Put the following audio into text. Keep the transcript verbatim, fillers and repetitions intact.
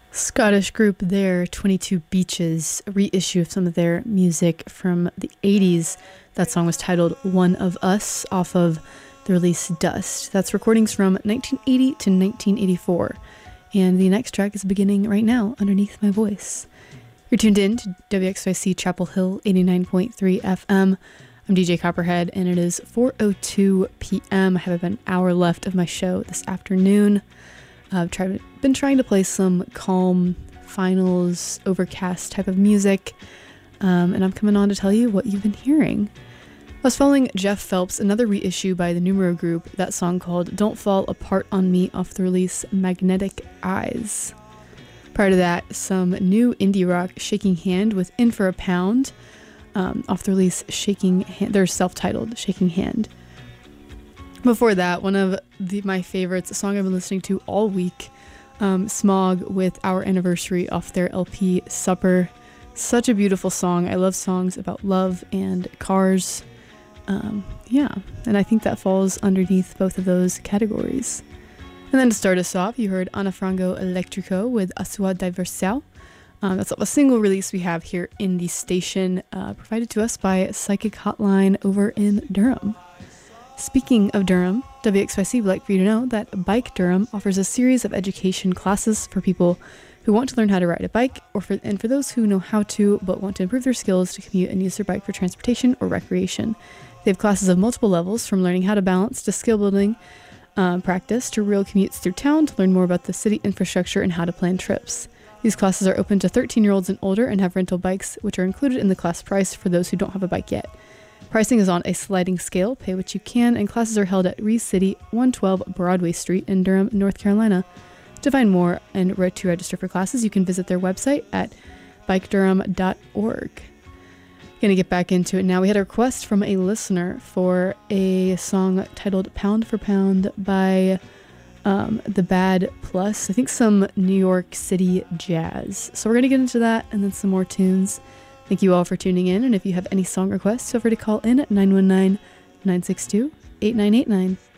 Scottish group there, twenty-two Beaches, a reissue of some of their music from the eighties. That song was titled One of Us off of the release Dust. That's recordings from nineteen eighty to nineteen eighty-four. And the next track is beginning right now underneath my voice. You're tuned in to W X Y C Chapel Hill eighty-nine point three F M. I'm D J Copperhead and it is four oh two p.m. I have about an hour left of my show this afternoon. I've tried, been trying to play some calm, finals, overcast type of music, um, and I'm coming on to tell you what you've been hearing. I was following Jeff Phelps, another reissue by the Numero Group, that song called Don't Fall Apart on Me off the release Magnetic Eyes. Prior to that, some new indie rock, Shaking Hand with In for a Pound, um, off the release Shaking Hand, they're self-titled Shaking Hand. Before that, one of the, my favorites, a song I've been listening to all week, um, Smog with Our Anniversary off their L P Supper. Such a beautiful song. I love songs about love and cars. Um, yeah, and I think that falls underneath both of those categories. And then to start us off, you heard Ana Frango Electrico with A Sua Diversão. Um, that's a single release we have here in the station, uh, provided to us by Psychic Hotline over in Durham. Speaking of Durham, W X Y C would like for you to know that Bike Durham offers a series of education classes for people who want to learn how to ride a bike, or for, and for those who know how to but want to improve their skills to commute and use their bike for transportation or recreation. They have classes of multiple levels, from learning how to balance to skill building uh, practice to real commutes through town to learn more about the city infrastructure and how to plan trips. These classes are open to thirteen-year-olds and older and have rental bikes, which are included in the class price for those who don't have a bike yet. Pricing is on a sliding scale, pay what you can, and classes are held at Reese City, one twelve Broadway Street in Durham, North Carolina. To find more and to register for classes, you can visit their website at bike durham dot org. Gonna get back into it now. We had a request from a listener for a song titled Pound for Pound by um, The Bad Plus. I think some New York City jazz. So we're gonna get into that and then some more tunes. Thank you all for tuning in, and if you have any song requests, feel free to call in at nine one nine, nine six two, eight nine eight nine.